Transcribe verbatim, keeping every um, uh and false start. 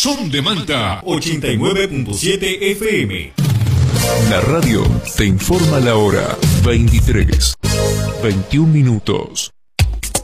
Son de Manta ochenta y nueve punto siete F M. La radio te informa la hora. veintitrés, veintiún minutos.